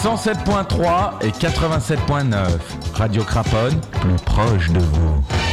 107.3 et 87.9. Radio Craponne, plus proche de vous.